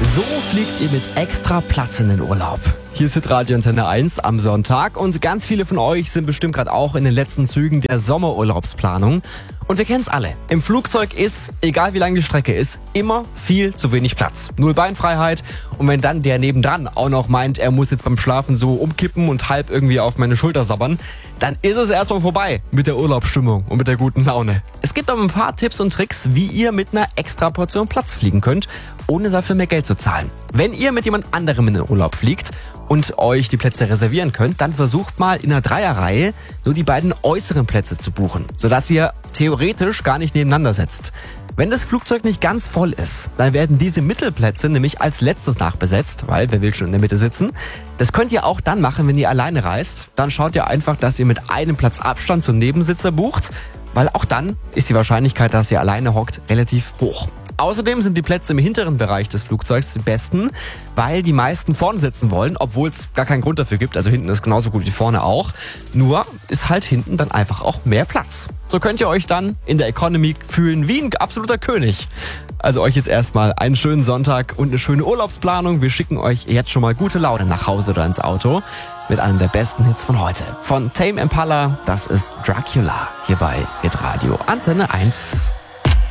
So fliegt ihr mit extra Platz in den Urlaub. Hier ist Hitradio Antenne 1 am Sonntag und ganz viele von euch sind bestimmt gerade auch in den letzten Zügen der Sommerurlaubsplanung. Und wir kennen es alle. Im Flugzeug ist, egal wie lang die Strecke ist, immer viel zu wenig Platz. Null Beinfreiheit. Und wenn dann der nebendran auch noch meint, er muss jetzt beim Schlafen so umkippen und halb irgendwie auf meine Schulter sabbern, dann ist es erstmal vorbei mit der Urlaubsstimmung und mit der guten Laune. Es gibt aber ein paar Tipps und Tricks, wie ihr mit einer extra Portion Platz fliegen könnt, ohne dafür mehr Geld zu zahlen. Wenn ihr mit jemand anderem in den Urlaub fliegt und euch die Plätze reservieren könnt, dann versucht mal in einer Dreierreihe nur die beiden äußeren Plätze zu buchen, sodass ihr theoretisch gar nicht nebeneinander sitzt. Wenn das Flugzeug nicht ganz voll ist, dann werden diese Mittelplätze nämlich als letztes nachbesetzt, weil wer will schon in der Mitte sitzen. Das könnt ihr auch dann machen, wenn ihr alleine reist. Dann schaut ihr einfach, dass ihr mit einem Platz Abstand zum Nebensitzer bucht, weil auch dann ist die Wahrscheinlichkeit, dass ihr alleine hockt, relativ hoch. Außerdem sind die Plätze im hinteren Bereich des Flugzeugs die besten, weil die meisten vorne sitzen wollen, obwohl es gar keinen Grund dafür gibt. Also hinten ist genauso gut wie vorne auch. Nur ist halt hinten dann einfach auch mehr Platz. So könnt ihr euch dann in der Economy fühlen wie ein absoluter König. Also euch jetzt erstmal einen schönen Sonntag und eine schöne Urlaubsplanung. Wir schicken euch jetzt schon mal gute Laune nach Hause oder ins Auto mit einem der besten Hits von heute. Von Tame Impala, das ist Dracula hier bei Hitradio Antenne 1.